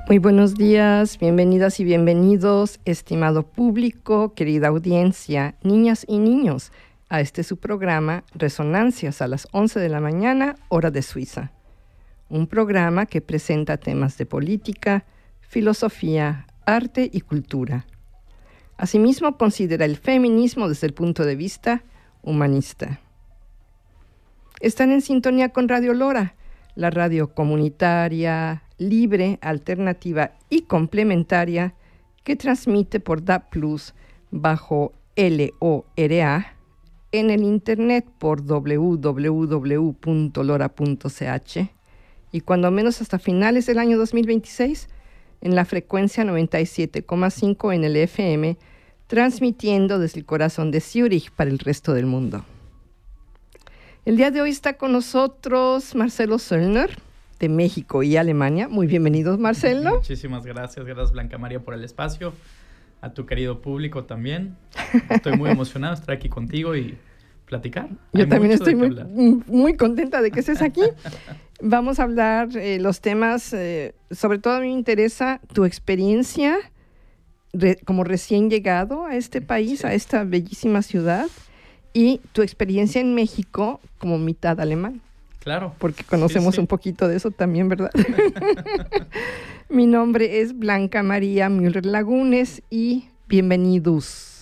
Muy buenos días, bienvenidas y bienvenidos, estimado público, querida audiencia, niñas y niños, a este su programa Resonancias a las 11 de la mañana, hora de Suiza. Un programa que presenta temas de política, filosofía, arte y cultura. Asimismo, considera el feminismo desde el punto de vista humanista. Están en sintonía con Radio Lora, la radio comunitaria, libre, alternativa y complementaria que transmite por DAB+ bajo LORA, en el internet por www.lora.ch y cuando menos hasta finales del año 2026 en la frecuencia 97,5 en el FM, transmitiendo desde el corazón de Zúrich para el resto del mundo. El día de hoy está con nosotros Marcelo Söllner, de México y Alemania. Muy bienvenidos, Marcelo. Muchísimas gracias. Gracias, Blanca María, por el espacio. A tu querido público también. Estoy muy emocionado de estar aquí contigo y platicar. Yo también estoy muy contenta de que estés aquí. Vamos a hablar los temas, sobre todo a mí me interesa tu experiencia como recién llegado a este país, sí, a esta bellísima ciudad, y tu experiencia en México como mitad alemán. Claro. Porque conocemos un poquito de eso también, ¿verdad? Mi nombre es Blanca María Müller Lagunes y bienvenidos.